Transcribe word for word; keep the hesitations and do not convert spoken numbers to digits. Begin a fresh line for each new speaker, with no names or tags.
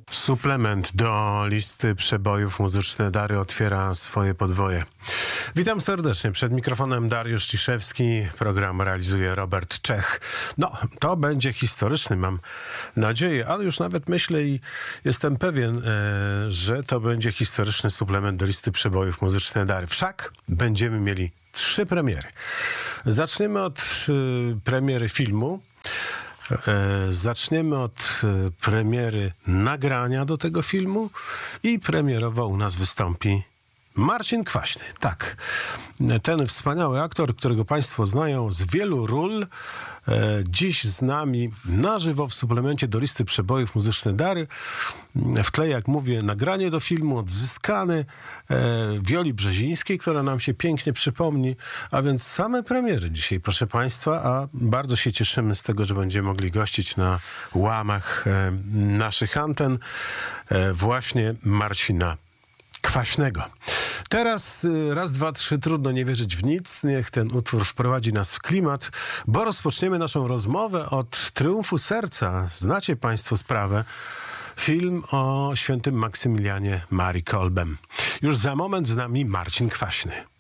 Suplement do listy przebojów Muzyczne Dary otwiera swoje podwoje. Witam serdecznie. Przed mikrofonem Dariusz Ciszewski. Program realizuje Robert Czech. No, to będzie historyczny, mam nadzieję, ale już nawet myślę i jestem pewien, e, że to będzie historyczny suplement do listy przebojów Muzyczne Dary. Wszak będziemy mieli trzy premiery. Zaczniemy od e, premiery filmu. E, zaczniemy od e, premiery nagrania do tego filmu i premierowo u nas wystąpi Marcin Kwaśny. Tak, ten wspaniały aktor, którego Państwo znają z wielu ról, e, dziś z nami na żywo w suplemencie do listy przebojów Muzyczne Dary. W tle, jak mówię, nagranie do filmu odzyskane e, Wioli Brzezińskiej, która nam się pięknie przypomni, a więc same premiery dzisiaj, proszę Państwa, a bardzo się cieszymy z tego, że będziemy mogli gościć na łamach e, naszych anten e, właśnie Marcina Kwaśnego. Teraz raz, dwa, trzy, trudno nie wierzyć w nic. Niech ten utwór wprowadzi nas w klimat, bo rozpoczniemy naszą rozmowę od Triumfu Serca. Znacie Państwo sprawę. Film o świętym Maksymilianie Marii Kolbem. Już za moment z nami Marcin Kwaśny.